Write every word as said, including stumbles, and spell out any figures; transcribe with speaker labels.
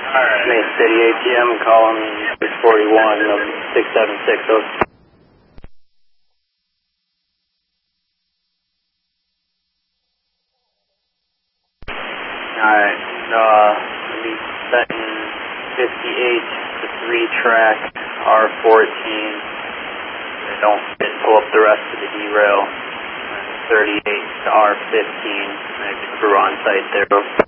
Speaker 1: Main City A T M, column six forty-one of six seven six oh. Alright, uh, we'll be setting fifty-eight to three track R fourteen. Don't fit, pull up the rest of the derail. thirty-eight to R fifteen. There's a crew on site there.